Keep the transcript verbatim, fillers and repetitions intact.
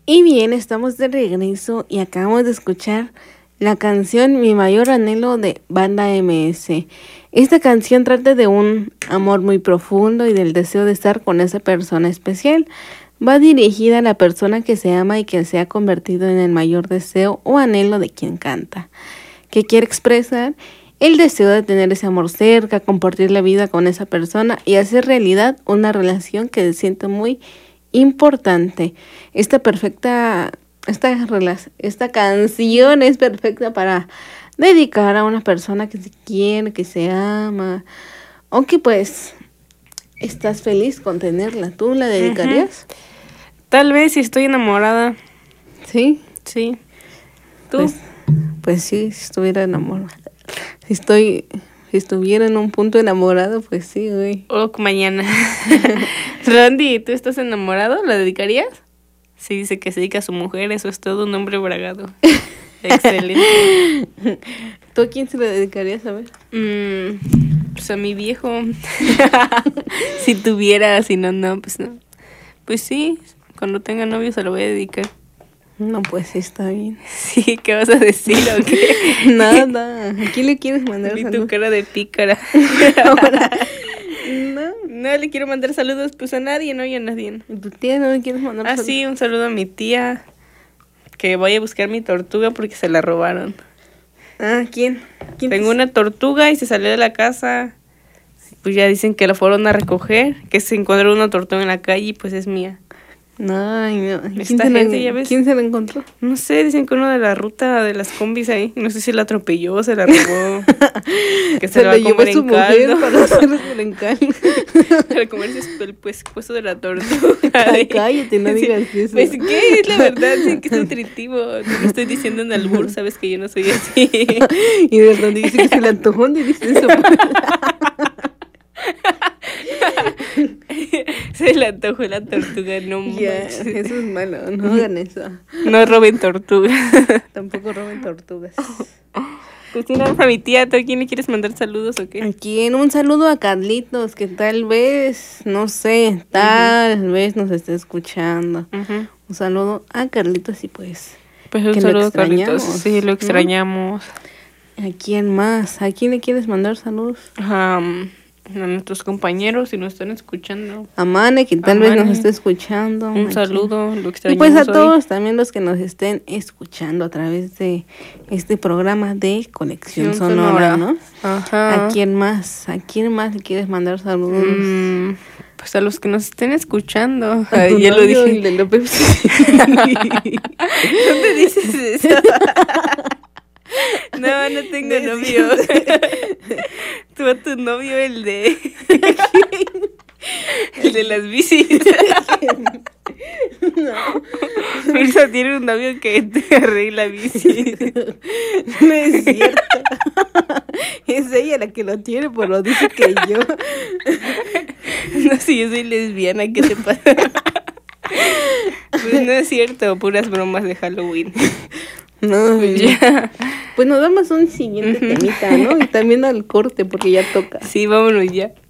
Y bien, estamos de regreso y acabamos de escuchar la canción Mi Mayor Anhelo de Banda eme ese. Esta canción trata de un amor muy profundo y del deseo de estar con esa persona especial. Va dirigida a la persona que se ama y que se ha convertido en el mayor deseo o anhelo de quien canta, que quiere expresar el deseo de tener ese amor cerca, compartir la vida con esa persona y hacer realidad una relación que se siente muy importante. Esta perfecta, esta, esta canción es perfecta para dedicar a una persona que se quiere, que se ama, o que pues estás feliz con tenerla. ¿Tú la dedicarías? Uh-huh. Tal vez si estoy enamorada. ¿Sí? Sí. ¿Tú? Pues, pues sí, si estuviera enamorada. Si estoy... Si estuviera en un punto enamorado, pues sí, güey. O mañana. Randy, ¿tú estás enamorado? ¿La dedicarías? Sí, dice que se dedica a su mujer, eso es todo un hombre bragado. Excelente. ¿Tú a quién se la dedicarías, a ver? Mm, pues a mi viejo. Si tuviera, si no, no, pues no. Pues sí, cuando tenga novio se lo voy a dedicar. No, pues sí, está bien. Sí, ¿qué vas a decir o qué? Nada. ¿A quién le quieres mandar Vi saludos? tu cara de pícara. Ahora, no. No le quiero mandar saludos pues a nadie, no y a nadie. ¿Y tu tía no le quieres mandar Ah, saludos? sí, un saludo a mi tía. Que voy a buscar mi tortuga porque se la robaron. Ah, ¿quién? ¿Quién Tengo te... una tortuga y se salió de la casa. Pues ya dicen que la fueron a recoger, que se encontró una tortuga en la calle y pues es mía. Ay, no. ¿Quién, Esta se gente, la... ya ves. ¿Quién se la encontró? No sé, dicen que uno de la ruta de las combis ahí. No sé si la atropelló, se la robó. Que se, se la va a llevó comer su en mujer caldo. para hacerse en caldo. Para comerse el pescuezo de la tortuga. Ay, cállate, no Sí, digas eso. Pues qué, es la verdad, sí que es nutritivo. No lo estoy diciendo en albur, sabes que yo no soy así. Y de donde dice que se le antojó, ¿dónde dice eso? Se le antojó la tortuga, no Ya, manches. eso es malo, no hagan eso. No roben tortugas. Tampoco roben tortugas. Cristina, a mi tía, ¿tú a quién le quieres mandar saludos o qué? Aquí en un saludo a Carlitos, que tal vez, no sé, tal uh-huh. vez nos esté escuchando. Uh-huh. Un saludo a Carlitos y pues... Pues un saludo a Carlitos, sí, lo extrañamos. ¿No? ¿A quién más? ¿A quién le quieres mandar saludos? Um, a nuestros compañeros, si nos están escuchando. A Mane, que tal a vez Mane. Nos esté escuchando. Un saludo, lo extrañamos. Y pues a hoy. todos también los que nos estén escuchando a través de este programa de Conexión Sonora, Sonora, ¿no? Ajá. ¿A quién más? ¿A quién más le quieres mandar saludos? Mm, pues a los que nos estén escuchando. Ay, ya lo dije. El de la Pepsi. ¿Dónde dices eso? No, no tengo no novio. Tú a tu novio, el de... El de las bicis. No. Mirza tiene un novio que te arregla bici. No es cierto. Es ella la que lo tiene, pero lo dice que yo. No, si yo soy lesbiana, ¿qué te pasa? Pues no es cierto, puras bromas de Halloween. No, pues ya. Pues nos damos un siguiente uh-huh. temita, ¿no? Y también al corte, porque ya toca. Sí, vámonos ya.